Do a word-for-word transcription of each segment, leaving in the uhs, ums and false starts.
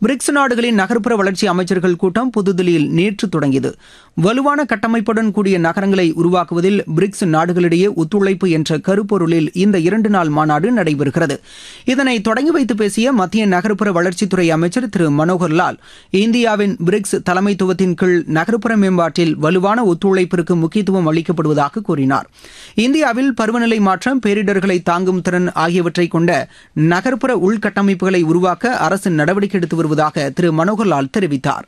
BRICS நாடுகளின் நகர்ப்புற வளர்ச்சி அமைச்சர்கள் கூட்டம் புதுதில்லியில் நேற்று தொடங்கியது. வலுவான கட்டமைப்புடன் கூடிய நகரங்களை உருவாக்குவதில் பிரிக்ஸ் நாடுகளிடையே ஒத்துழைப்பு என்ற கருப்பொருளில் இந்த இரண்டு நாள் மாநாடு நடைபெறுகிறது. இதனை தொடங்கி வைத்து பேசிய மத்திய நகர்ப்புற வளர்ச்சித்துறை அமைச்சர் திரு மனோகர் லால், இந்தியாவின் பிரிக்ஸ் தலைமைத்துவத்தின் கீழ் நகர்ப்புற மேம்பாட்டில் வலுவான ஒத்துழைப்பிற்கு முக்கியத்துவம் அளிக்கப்படுவதாக கூறினார். இந்தியாவில் பருவநிலை மாற்றம், பேரிடர்களை தாங்கும் திறன் ஆகியவற்றை கொண்ட நகர்ப்புற உள்கட்டமைப்புகளை உருவாக்க அரசு நடவடிக்கை எடுத்து வருவதாக திரு மனோகர்லால் தெரிவித்தார்.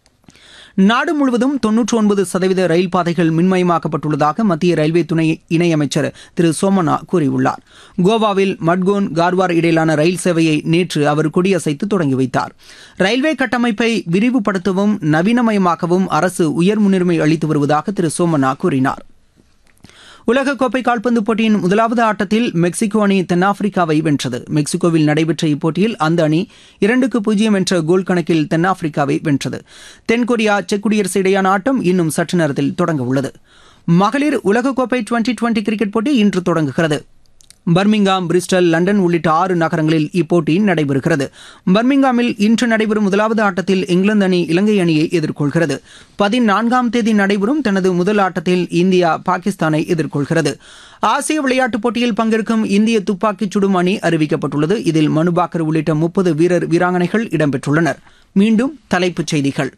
நாடு முழுவதும் தொன்னூற்றி ஒன்பது சதவீத ரயில் பாதைகள் மின்மயமாக்கப்பட்டுள்ளதாக மத்திய ரயில்வே துணை இணையமைச்சர் திரு சோமனா கூறியுள்ளார். கோவாவில் மட்கோன் கார்வார் இடையிலான ரயில் சேவையை நேற்று அவர் கொடியசைத்து தொடங்கி வைத்தார். ரயில்வே கட்டமைப்பை விரிவுபடுத்தவும் நவீனமயமாக்கவும் அரசு உயர் முன்னுரிமை அளித்து வருவதாக திரு சோமனா கூறினார். உலகக்கோப்பை கால்பந்து போட்டியின் முதலாவது ஆட்டத்தில் மெக்சிகோ அணி தென்னாப்பிரிக்காவை வென்றது. மெக்சிகோவில் நடைபெற்ற இப்போட்டியில் அந்த அணி இரண்டுக்கு பூஜ்ஜியம் என்ற கோல் கணக்கில் தென்னாப்பிரிக்காவை வென்றது. தென்கொரியா செக் குடியரசு இடையான ஆட்டம் இன்னும் சற்று நேரத்தில் தொடங்க உள்ளது. மகளிர் உலகக்கோப்பை டுவெண்டி டுவெண்டி கிரிக்கெட் போட்டி இன்று தொடங்குகிறது. பர்மிங்காம், பிரிஸ்டல், லண்டன் உள்ளிட்ட ஆறு நகரங்களில் இப்போட்டி நடைபெறுகிறது. பர்மிங்காமில் இன்று நடைபெறும் முதலாவது ஆட்டத்தில் இங்கிலாந்து அணி இலங்கை அணியை எதிர்கொள்கிறது. பதினான்காம் தேதி நடைபெறும் தனது முதல் ஆட்டத்தில் இந்தியா பாகிஸ்தானை எதிர்கொள்கிறது. ஆசிய விளையாட்டுப் போட்டியில் பங்கேற்கும் இந்திய துப்பாக்கிச் சுடும் அணி அறிவிக்கப்பட்டுள்ளது. இதில் மனுபாக்கர் உள்ளிட்ட முப்பது வீரர் வீராங்கனைகள் இடம்பெற்றுள்ளனர். மீண்டும் தலைப்புச் செய்திகள்.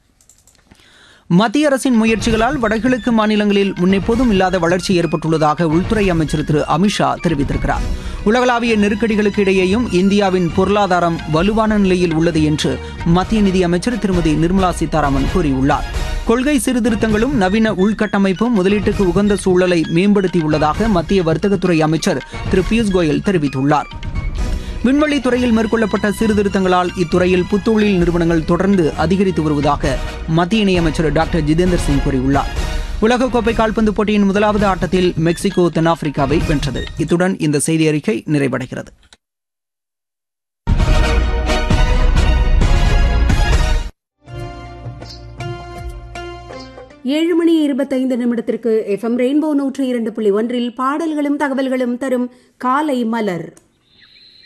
மத்திய அரசின் முயற்சிகளால் வடகிழக்கு மாநிலங்களில் முன்னெப்போதும் இல்லாத வளர்ச்சி ஏற்பட்டுள்ளதாக உள்துறை அமைச்சர் திரு அமித்ஷா தெரிவித்திருக்கிறார். உலகளாவிய நெருக்கடிகளுக்கு இடையேயும் இந்தியாவின் பொருளாதாரம் வலுவான நிலையில் உள்ளது என்று மத்திய நிதியமைச்சர் திருமதி நிர்மலா சீதாராமன் கூறியுள்ளார். கொள்கை சீர்திருத்தங்களும் நவீன உள்கட்டமைப்பும் முதலீட்டுக்கு உகந்த சூழலை மேம்படுத்தியுள்ளதாக மத்திய வர்த்தகத்துறை அமைச்சர் திரு பியூஷ் கோயல் தெரிவித்துள்ளார். விண்வெளி துறையில் மேற்கொள்ளப்பட்ட சீர்திருத்தங்களால் இத்துறையில் புத்தொழில் நிறுவனங்கள் தொடர்ந்து அதிகரித்து வருவதாக மத்திய இணையமைச்சர் டாக்டர் ஜிதேந்தர் சிங் கூறியுள்ளார். உலகக்கோப்பை கால்பந்து போட்டியின் முதலாவது ஆட்டத்தில் மெக்சிகோ தென்னாப்பிரிக்காவை வென்றது. இத்துடன் இந்த செய்தி அறிக்கை நிறைவடைகிறது. ஏழு மணி இருபத்தைந்து நிமிடத்திற்கு எஃப் எம் ரெயின்போ நூற்றி இரண்டு புள்ளி ஒன்றில் பாடல்களும் தகவல்களும் தரும் காலை மலர்.